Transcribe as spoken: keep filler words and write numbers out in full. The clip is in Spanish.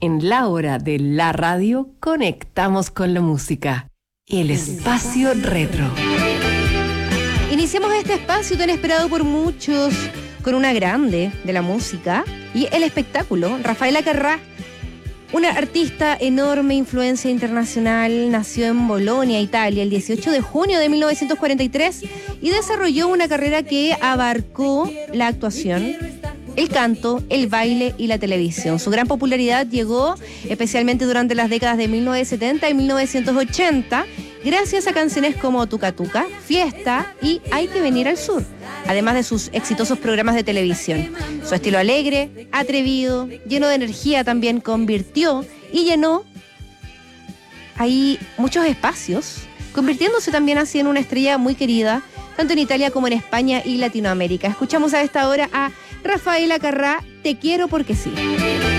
En la hora de la radio, conectamos con la música. El espacio retro. Iniciamos este espacio tan esperado por muchos con una grande de la música y el espectáculo, Rafaela Carrà. Una artista enorme influencia internacional, nació en Bolonia, Italia, el dieciocho de junio de mil novecientos cuarenta y tres y desarrolló una carrera que abarcó la actuación, el canto, el baile y la televisión. Su gran popularidad llegó especialmente durante las décadas de mil novecientos setenta y mil novecientos ochenta, gracias a canciones como Tuca Tuca, Fiesta y Hay que venir al sur, además de sus exitosos programas de televisión. Su estilo alegre, atrevido, lleno de energía también convirtió y llenó ahí muchos espacios, convirtiéndose también así en una estrella muy querida, tanto en Italia como en España y Latinoamérica. Escuchamos a esta hora a Rafaela Carrà, Te quiero porque sí.